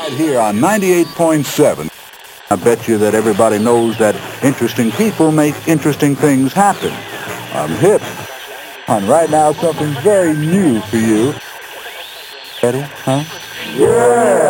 Right here on 98.7. I bet you that everybody knows that interesting people make interesting things happen. I'm hip. And right now, something very new for you. Ready? Huh? Yeah!